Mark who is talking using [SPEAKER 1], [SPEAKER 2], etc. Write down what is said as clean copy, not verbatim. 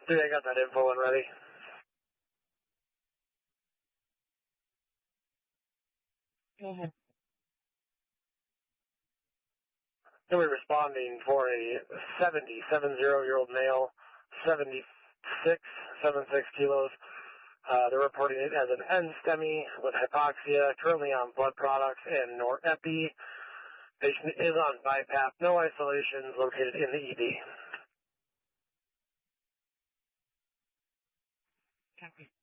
[SPEAKER 1] Dude, I got that info when ready.
[SPEAKER 2] Go ahead.
[SPEAKER 1] We're responding for a 70-year-old male, 76 kilos. They're reporting it as an NSTEMI with hypoxia, currently on blood products and norepi. Patient is on BiPAP, no isolations, located in the ED.
[SPEAKER 2] Copy.